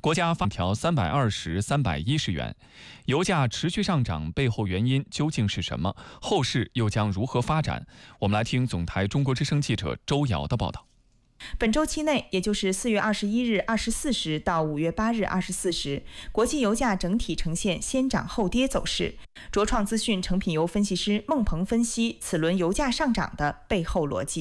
国家发调320、310元，油价持续上涨背后原因究竟是什么？后市又将如何发展？我们来听总台中国之声记者周瑶的报道。 本周期内，也就是4月21日24时到5月8日24时，国际油价整体呈现先涨后跌走势。卓创资讯成品油分析师孟鹏分析此轮油价上涨的背后逻辑。